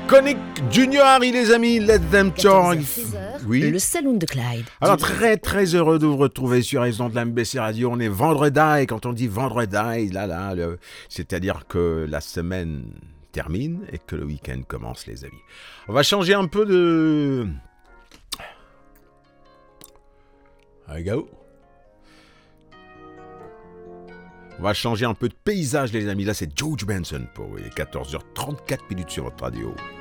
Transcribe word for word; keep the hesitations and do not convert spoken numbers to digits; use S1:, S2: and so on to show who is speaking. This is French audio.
S1: Conic Junior Harry, les amis, let them talk.
S2: Oui. Le Saloon de Clyde.
S1: Alors, très, très heureux de vous retrouver sur les ondes de la M B C Radio. On est vendredi, et quand on dit vendredi, là, là, le... c'est-à-dire que la semaine termine et que le week-end commence, les amis. On va changer un peu de... There you go. On va changer un peu de paysage, les amis. Là, c'est George Benson pour les quatorze heures trente-quatre minutes sur votre radio.